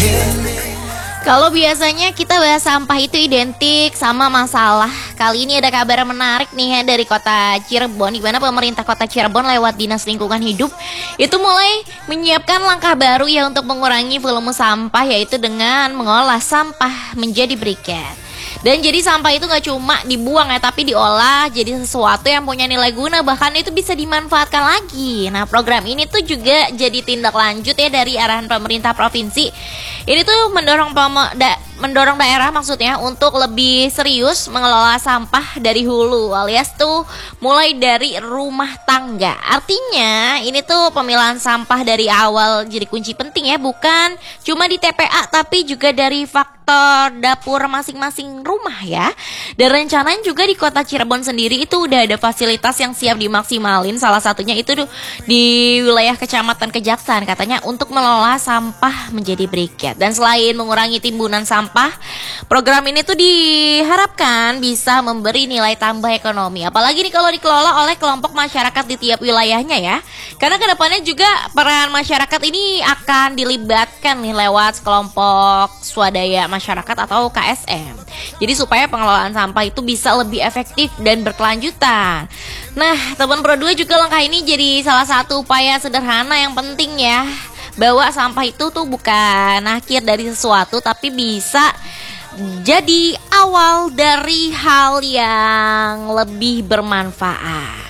Kalau biasanya kita bahas sampah itu identik sama masalah. Kali ini ada kabar menarik nih ya dari kota Cirebon, di mana pemerintah kota Cirebon lewat Dinas Lingkungan Hidup itu mulai menyiapkan langkah baru ya untuk mengurangi volume sampah, yaitu dengan mengolah sampah menjadi briket. Dan jadi sampah itu gak cuma dibuang ya, tapi diolah jadi sesuatu yang punya nilai guna, bahkan itu bisa dimanfaatkan lagi. Nah, program ini tuh juga jadi tindak lanjut ya dari arahan pemerintah provinsi. Ini tuh mendorong daerah maksudnya untuk lebih serius mengelola sampah dari hulu, alias tuh mulai dari rumah tangga. Artinya ini tuh pemilahan sampah dari awal jadi kunci penting ya, bukan cuma di TPA tapi juga dari faktor dapur masing-masing rumah ya. Dan rencananya juga di kota Cirebon sendiri itu udah ada fasilitas yang siap dimaksimalin, salah satunya itu di wilayah Kecamatan Kejaksan katanya untuk mengelola sampah menjadi briket. Dan selain mengurangi timbunan sampah, program ini tuh diharapkan bisa memberi nilai tambah ekonomi, apalagi nih kalau dikelola oleh kelompok masyarakat di tiap wilayahnya ya. Karena kedepannya juga peran masyarakat ini akan dilibatkan nih lewat kelompok swadaya masyarakat atau KSM. Jadi supaya pengelolaan sampah itu bisa lebih efektif dan berkelanjutan. Nah, teman Pro 2 juga langkah ini jadi salah satu upaya sederhana yang penting ya, bahwa sampah itu tuh bukan akhir dari sesuatu, tapi bisa jadi awal dari hal yang lebih bermanfaat.